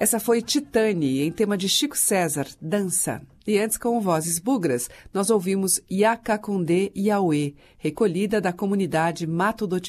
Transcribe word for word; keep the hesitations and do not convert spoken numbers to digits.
Essa foi Titane, em tema de Chico César, Dança. E antes, com vozes bugras, nós ouvimos Iacacundê Iauê, recolhida da comunidade Mato do